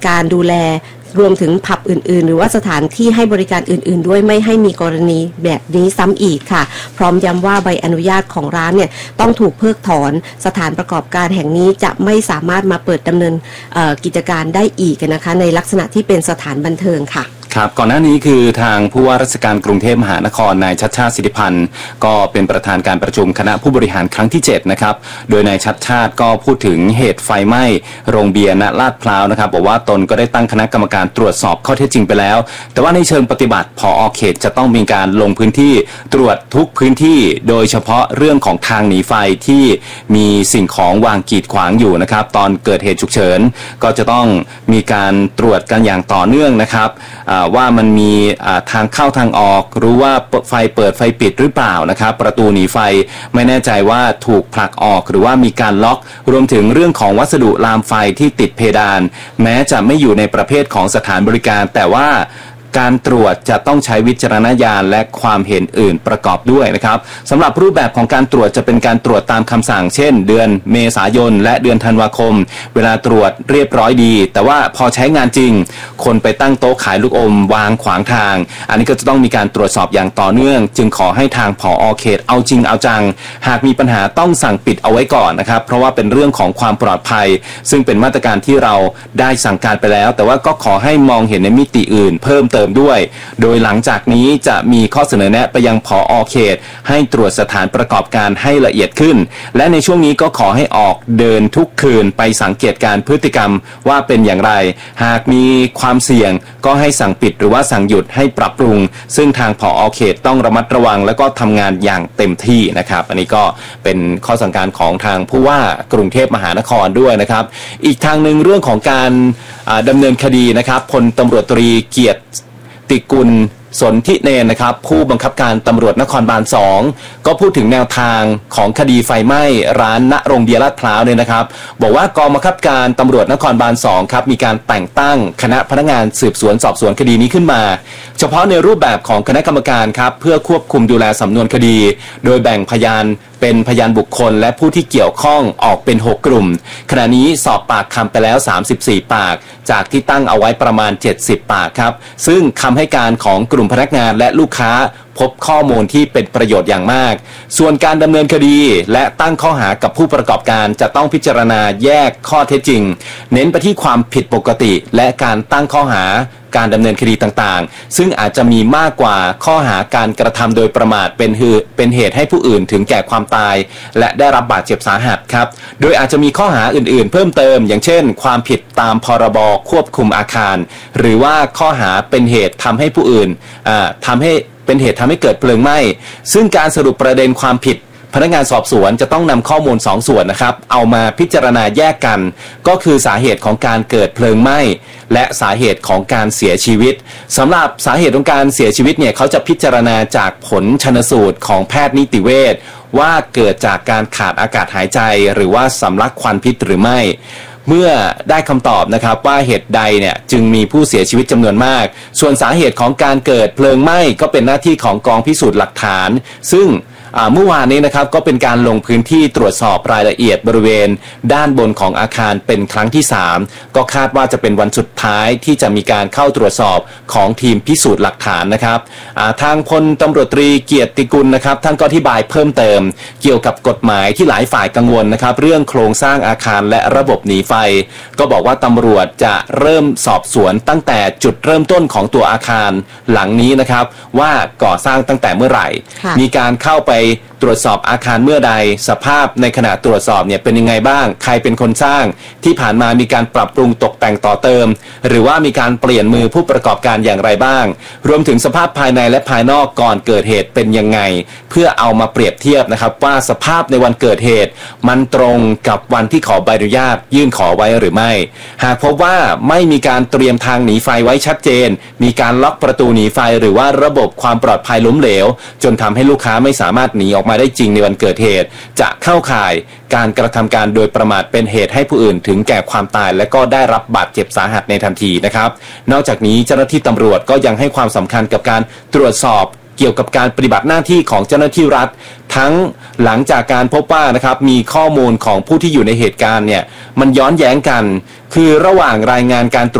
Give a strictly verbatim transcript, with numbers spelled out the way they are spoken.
การดูแลรวมถึงผับอื่นๆหรือว่าสถานที่ให้บริการอื่นๆด้วยไม่ให้มีกรณีแบบนี้ซ้ำอีกค่ะพร้อมย้ำว่าใบอนุญาตของร้านเนี่ยต้องถูกเพิกถอนสถานประกอบการแห่งนี้จะไม่สามารถมาเปิดดำเนินกิจการได้อีกนะคะในลักษณะที่เป็นสถานบันเทิงค่ะครับก่อนหน้านี้คือทางผู้ว่าราชการกรุงเทพมหานครนายชัชชาติสิทธิพันธ์ก็เป็นประธานการประชุมคณะผู้บริหารครั้งที่เจ็ดนะครับโดยนายชัชชาติก็พูดถึงเหตุไฟไหม้โรงเบียร์ณลาดพร้าวนะครับบอกว่าตนก็ได้ตั้งคณะกรรมการตรวจสอบข้อเท็จจริงไปแล้วแต่ว่าในเชิงปฏิบัติผอ.เขตจะต้องมีการลงพื้นที่ตรวจทุกพื้นที่โดยเฉพาะเรื่องของทางหนีไฟที่มีสิ่งของวางกีดขวางอยู่นะครับตอนเกิดเหตุฉุกเฉินก็จะต้องมีการตรวจกันอย่างต่อเนื่องนะครับว่ามันมีทางเข้าทางออกรู้ว่าไฟเปิดไฟปิดหรือเปล่านะครับประตูหนีไฟไม่แน่ใจว่าถูกผลักออกหรือว่ามีการล็อกรวมถึงเรื่องของวัสดุลามไฟที่ติดเพดานแม้จะไม่อยู่ในประเภทของสถานบริการแต่ว่าการตรวจจะต้องใช้วิจารณญาณและความเห็นอื่นประกอบด้วยนะครับสำหรับรูปแบบของการตรวจจะเป็นการตรวจตามคำสั่งเช่นเดือนเมษายนและเดือนธันวาคมเวลาตรวจเรียบร้อยดีแต่ว่าพอใช้งานจริงคนไปตั้งโต๊ะขายลูกอมวางขวางทางอันนี้ก็จะต้องมีการตรวจสอบอย่างต่อเนื่องจึงขอให้ทางผอ.เขตเอาจริงเอาจังหากมีปัญหาต้องสั่งปิดเอาไว้ก่อนนะครับเพราะว่าเป็นเรื่องของความปลอดภัยซึ่งเป็นมาตรการที่เราได้สั่งการไปแล้วแต่ว่าก็ขอให้มองเห็นในมิติอื่นเพิ่มเติมด้วยโดยหลังจากนี้จะมีข้อเสนอแนะไปยังผอ.เขตให้ตรวจสถานประกอบการให้ละเอียดขึ้นและในช่วงนี้ก็ขอให้ออกเดินทุกคืนไปสังเกตการพฤติกรรมว่าเป็นอย่างไรหากมีความเสี่ยงก็ให้สั่งปิดหรือว่าสั่งหยุดให้ปรับปรุงซึ่งทางผอ.เขตต้องระมัดระวังและก็ทำงานอย่างเต็มที่นะครับอันนี้ก็เป็นข้อสั่งการของทางผู้ว่ากรุงเทพมหานครด้วยนะครับอีกทางหนึ่งเรื่องของการดำเนินคดีนะครับพลตำรวจตรีเกียรติติกุลสนธิเนรนะครับผู้บังคับการตำรวจนครบาลสองก็พูดถึงแนวทางของคดีไฟไหม้ร้านณโรงเบียร์ลาดพร้าวเนี่ยนะครับบอกว่ากองบังคับการตำรวจนครบาลสองครับมีการแต่งตั้งคณะพนักงานสืบสวนสอบสวนคดีนี้ขึ้นมาเฉพาะในรูปแบบของคณะกรรมการครับเพื่อควบคุมดูแลสำนวนคดีโดยแบ่งพยานเป็นพยานบุคคลและผู้ที่เกี่ยวข้องออกเป็นหกกลุ่มขณะนี้สอบปากคำไปแล้วสามสิบสี่ปากจากที่ตั้งเอาไว้ประมาณเจ็ดสิบปากครับซึ่งคำให้การของกลุ่มพนักงานและลูกค้าพบข้อมูลที่เป็นประโยชน์อย่างมากส่วนการดำเนินคดีและตั้งข้อหากับผู้ประกอบการจะต้องพิจารณาแยกข้อเท็จจริงเน้นไปที่ความผิดปกติและการตั้งข้อหาการดำเนินคดีต่างๆซึ่งอาจจะมีมากกว่าข้อหาการกระทำโดยประมาทเป็นเหตุเป็นเหตุให้ผู้อื่นถึงแก่ความตายและได้รับบาดเจ็บสาหัสครับโดยอาจจะมีข้อหาอื่นๆเพิ่มเติมอย่างเช่นความผิดตามพรบควบคุมอาคารหรือว่าข้อหาเป็นเหตุทำให้ผู้อื่นทำให้เป็นเหตุทำให้เกิดเพลิงไหม้ซึ่งการสรุปประเด็นความผิดพนักงานสอบสวนจะต้องนำข้อมูลสองส่วนนะครับเอามาพิจารณาแยกกันก็คือสาเหตุของการเกิดเพลิงไหม้และสาเหตุของการเสียชีวิตสำหรับสาเหตุของการเสียชีวิตเนี่ยเขาจะพิจารณาจากผลชันสูตรของแพทย์นิติเวชว่าเกิดจากการขาดอากาศหายใจหรือว่าสำลักควันพิษหรือไม่เมื่อได้คำตอบนะครับว่าเหตุใดเนี่ยจึงมีผู้เสียชีวิตจำนวนมากส่วนสาเหตุของการเกิดเพลิงไหม้ก็เป็นหน้าที่ของกองพิสูจน์หลักฐานซึ่งเมื่อวานนี้นะครับก็เป็นการลงพื้นที่ตรวจสอบรายละเอียดบริเวณด้านบนของอาคารเป็นครั้งที่สามก็คาดว่าจะเป็นวันสุดท้ายที่จะมีการเข้าตรวจสอบของทีมพิสูจน์หลักฐานนะครับทางพลตำรวจตรีเกียรติกุลนะครับท่านก็อธิบายเพิ่มเติมเกี่ยวกับกฎหมายที่หลายฝ่ายกังวลนะครับเรื่องโครงสร้างอาคารและระบบหนีไฟก็บอกว่าตำรวจจะเริ่มสอบสวนตั้งแต่จุดเริ่มต้นของตัวอาคารหลังนี้นะครับว่าก่อสร้างตั้งแต่เมื่อไหร่มีการเข้าไปตรวจสอบอาคารเมื่อใดสภาพในขณะตรวจสอบเนี่ยเป็นยังไงบ้างใครเป็นคนสร้างที่ผ่านมามีการปรับปรุงตกแต่งต่อเติมหรือว่ามีการเปลี่ยนมือผู้ประกอบการอย่างไรบ้างรวมถึงสภาพภายในและภายนอกก่อนเกิดเหตุเป็นยังไงเพื่อเอามาเปรียบเทียบนะครับว่าสภาพในวันเกิดเหตุมันตรงกับวันที่ขอใบอนุญาตยื่นขอไว้หรือไม่หากพบว่าไม่มีการเตรียมทางหนีไฟไว้ชัดเจนมีการล็อกประตูหนีไฟหรือว่าระบบความปลอดภัยล้มเหลวจนทำให้ลูกค้าไม่สามารถหนีออกมาได้จริงในวันเกิดเหตุจะเข้าข่ายการกระทำการโดยประมาทเป็นเหตุให้ผู้อื่นถึงแก่ความตายและก็ได้รับบาดเจ็บสาหัสในทันทีนะครับนอกจากนี้เจ้าหน้าที่ตำรวจก็ยังให้ความสำคัญกับการตรวจสอบเกี่ยวกับการปฏิบัติหน้าที่ของเจ้าหน้าที่รัฐทั้งหลังจากการพบว่านะครับมีข้อมูลของผู้ที่อยู่ในเหตุการณ์เนี่ยมันย้อนแย้งกันคือระหว่างรายงานการตรวจ